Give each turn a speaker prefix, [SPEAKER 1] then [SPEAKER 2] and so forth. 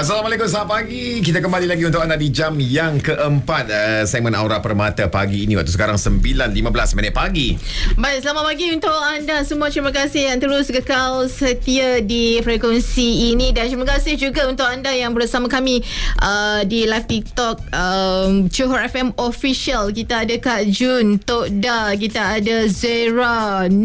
[SPEAKER 1] Assalamualaikum, selamat pagi. Kita kembali lagi untuk anda di jam yang keempat, segmen Aura Permata pagi ini. Waktu sekarang 9.15 pagi.
[SPEAKER 2] Baik, selamat pagi untuk anda semua. Terima kasih yang terus kekal setia di frekuensi ini. Dan terima kasih juga untuk anda yang bersama kami di live TikTok Johor FM Official. Kita ada Kak Jun, Tok Da, kita ada Zera,